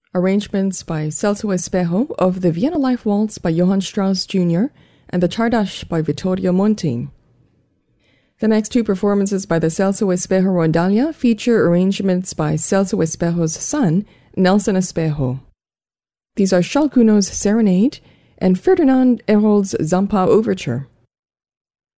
arrangements by Celso Espejo of the Vienna Life Waltz by Johann Strauss Jr. and the Czardas by Vittorio Monti. The next two performances by the Celso Espejo Rondalia feature arrangements by Celso Espejo's son, Nelson Espejo. These are Charles Gounod's Serenade and Ferdinand Hérold's Zampa Overture.